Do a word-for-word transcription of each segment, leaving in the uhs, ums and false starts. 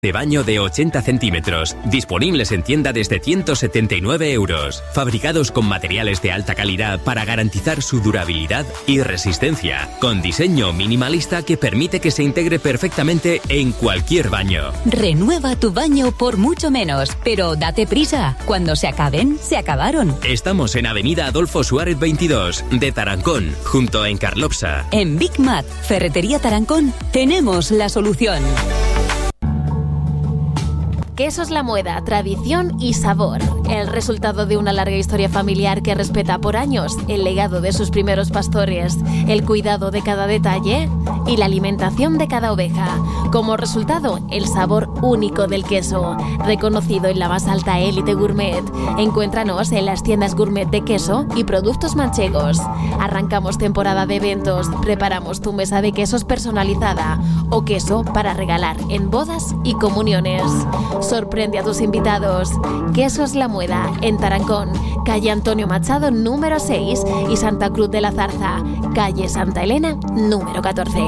De baño de ochenta centímetros, disponibles en tienda desde ciento setenta y nueve euros, fabricados con materiales de alta calidad para garantizar su durabilidad y resistencia, con diseño minimalista que permite que se integre perfectamente en cualquier baño. Renueva tu baño por mucho menos, pero date prisa, cuando se acaben, se acabaron. Estamos en Avenida Adolfo Suárez veintidós, de Tarancón, junto a Encarlopsa. En Big Mat, Ferretería Tarancón, tenemos la solución. Quesos La Mueda, tradición y sabor. El resultado de una larga historia familiar que respeta por años el legado de sus primeros pastores, el cuidado de cada detalle y la alimentación de cada oveja. Como resultado, el sabor único del queso, reconocido en la más alta élite gourmet. Encuéntranos en las tiendas gourmet de queso y productos manchegos. Arrancamos temporada de eventos, preparamos tu mesa de quesos personalizada o queso para regalar en bodas y comuniones. Sorprende a tus invitados. Quesos La Mueda, en Tarancón, calle Antonio Machado número seis y Santa Cruz de la Zarza, calle Santa Elena número catorce.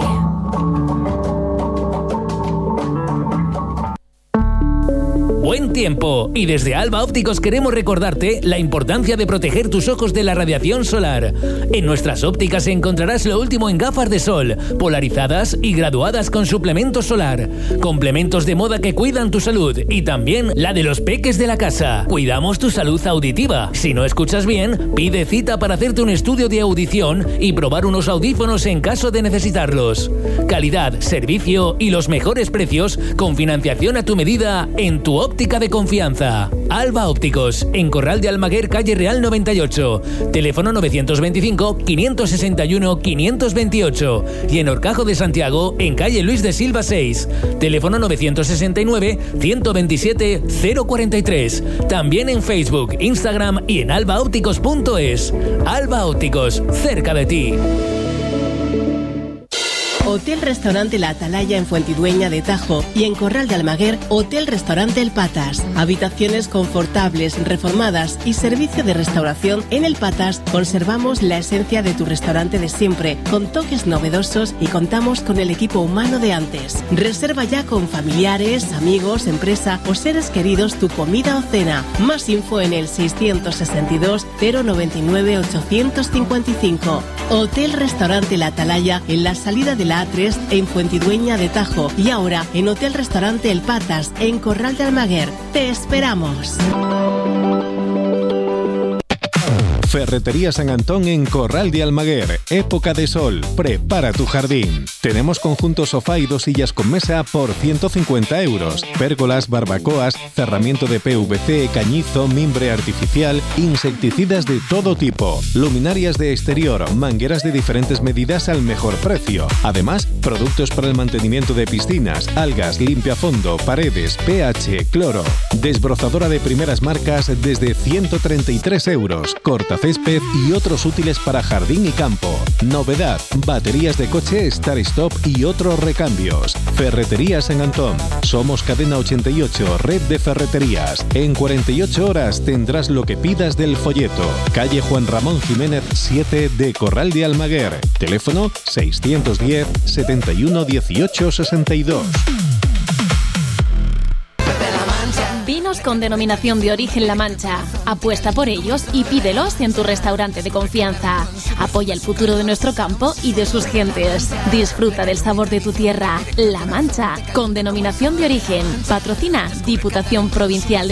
Buen tiempo, y desde Alba Ópticos queremos recordarte la importancia de proteger tus ojos de la radiación solar. En nuestras ópticas encontrarás lo último en gafas de sol, polarizadas y graduadas con suplemento solar, complementos de moda que cuidan tu salud y también la de los peques de la casa. Cuidamos tu salud auditiva. Si no escuchas bien, pide cita para hacerte un estudio de audición y probar unos audífonos en caso de necesitarlos. Calidad, servicio y los mejores precios con financiación a tu medida en tu óptica de confianza. Alba Ópticos, en Corral de Almaguer, calle Real noventa y ocho. Teléfono novecientos veinticinco, quinientos sesenta y uno, quinientos veintiocho. Y en Horcajo de Santiago, en calle Luis de Silva seis. Teléfono novecientos sesenta y nueve, ciento veintisiete, cero cuarenta y tres. También en Facebook, Instagram y en alba ópticos punto es. Alba Ópticos, cerca de ti. Hotel Restaurante La Atalaya en Fuentidueña de Tajo y en Corral de Almaguer, Hotel Restaurante El Patas. Habitaciones confortables, reformadas y servicio de restauración. En El Patas conservamos la esencia de tu restaurante de siempre, con toques novedosos y contamos con el equipo humano de antes. Reserva ya con familiares, amigos, empresa o seres queridos tu comida o cena. Más info en el seiscientos sesenta y dos, cero noventa y nueve, ochocientos cincuenta y cinco. Hotel Restaurante La Atalaya en la salida de la A tres en Fuentidueña de Tajo y ahora en Hotel Restaurante El Patas en Corral de Almaguer. ¡Te esperamos! Ferretería San Antón en Corral de Almaguer. Época de sol. Prepara tu jardín. Tenemos conjunto sofá y dos sillas con mesa por ciento cincuenta euros. Pérgolas, barbacoas, cerramiento de P V C, cañizo, mimbre artificial, insecticidas de todo tipo, luminarias de exterior, mangueras de diferentes medidas al mejor precio. Además, productos para el mantenimiento de piscinas, algas, limpiafondo, paredes, pH, cloro. Desbrozadora de primeras marcas desde ciento treinta y tres euros. Corta césped y otros útiles para jardín y campo. Novedad, baterías de coche Start Stop y otros recambios. Ferretería San Antón. Somos Cadena ochenta y ocho, red de ferreterías. En cuarenta y ocho horas tendrás lo que pidas del folleto. Calle Juan Ramón Jiménez siete de Corral de Almaguer. Teléfono seiscientos diez, setenta y uno, dieciocho, sesenta y dos. Vinos con denominación de origen La Mancha. Apuesta por ellos y pídelos en tu restaurante de confianza. Apoya el futuro de nuestro campo y de sus gentes. Disfruta del sabor de tu tierra. La Mancha, con denominación de origen. Patrocina Diputación Provincial de